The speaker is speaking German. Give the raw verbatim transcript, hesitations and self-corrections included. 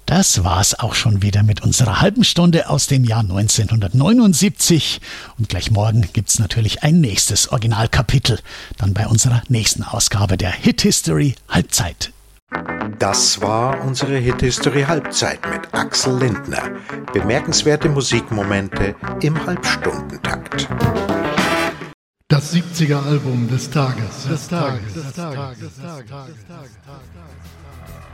Das war's auch schon wieder mit unserer halben Stunde aus dem Jahr neunzehnhundertneunundsiebzig. Und gleich morgen gibt's natürlich ein nächstes Originalkapitel. Dann bei unserer nächsten Ausgabe der Hit History Halbzeit. Das war unsere Hit History Halbzeit mit Axel Lindner. Bemerkenswerte Musikmomente im Halbstundentakt. Das siebziger Album des Tages. Des Tages. Des Tages. Des Tages. Des Tages.